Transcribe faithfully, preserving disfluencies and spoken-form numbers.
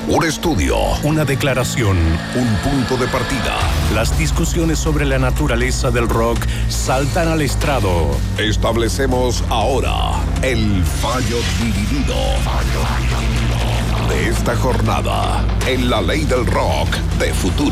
Un estudio, una declaración, un punto de partida. Las discusiones sobre la naturaleza del rock saltan al estrado. Establecemos ahora el fallo dividido de esta jornada en la ley del rock de Futuro.